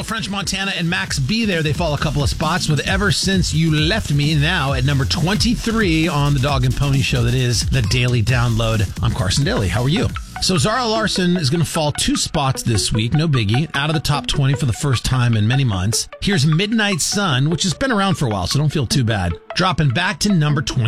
French Montana and Max B there. They fall a couple of spots with Ever Since You Left Me, now at number 23 on the Dog and Pony Show that is the Daily Download. I'm Carson Daly. How are you? So Zara Larsson is going to fall 2 spots this week. No biggie. Out of the top 20 for the first time in many months. Here's Midnight Sun, which has been around for a while, so don't feel too bad. Dropping back to number 20.